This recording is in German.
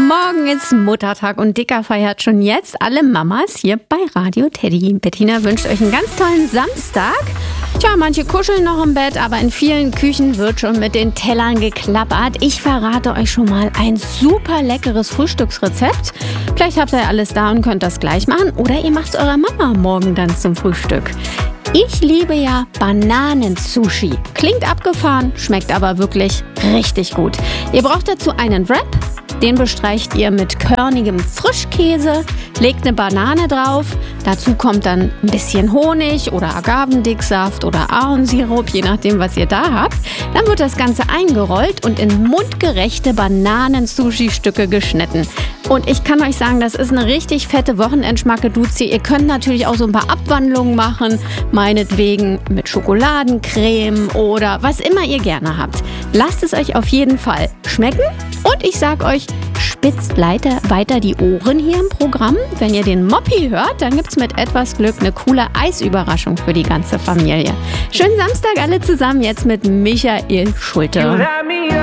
Morgen ist Muttertag und Dicker feiert schon jetzt alle Mamas hier bei Radio Teddy. Bettina wünscht euch einen ganz tollen Samstag. Tja, manche kuscheln noch im Bett, aber in vielen Küchen wird schon mit den Tellern geklappert. Ich verrate euch schon mal ein super leckeres Frühstücksrezept. Vielleicht habt ihr ja alles da und könnt das gleich machen. Oder ihr macht es eurer Mama morgen dann zum Frühstück. Ich liebe ja Bananen-Sushi. Klingt abgefahren, schmeckt aber wirklich richtig gut. Ihr braucht dazu einen Wrap. Den bestreicht ihr mit körnigem Frischkäse, legt eine Banane drauf. Dazu kommt dann ein bisschen Honig oder Agavendicksaft oder Ahornsirup, je nachdem, was ihr da habt. Dann wird das Ganze eingerollt und in mundgerechte Bananen-Sushi-Stücke geschnitten. Und ich kann euch sagen, das ist eine richtig fette Wochenendschmackeduzi. Ihr könnt natürlich auch so ein paar Abwandlungen machen, meinetwegen mit Schokoladencreme oder was immer ihr gerne habt. Lasst es euch auf jeden Fall schmecken. Und ich sag euch, spitzt weiter die Ohren hier im Programm. Wenn ihr den Moppi hört, dann gibt's mit etwas Glück eine coole Eisüberraschung für die ganze Familie. Schönen Samstag alle zusammen jetzt mit Michael Schulte.